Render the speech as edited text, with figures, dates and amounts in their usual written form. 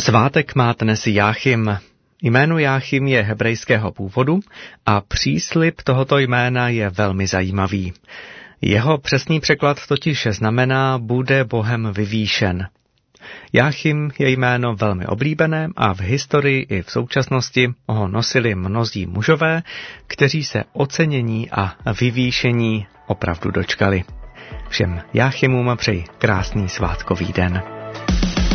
Svátek má dnes Jáchym. Jméno Jáchym je hebrejského původu a příslib tohoto jména je velmi zajímavý. Jeho přesný překlad totiž znamená bude Bohem vyvýšen. Jáchym je jméno velmi oblíbené a v historii i v současnosti ho nosili mnozí mužové, kteří se ocenění a vyvýšení opravdu dočkali. Všem Jáchymům přeji krásný svátkový den.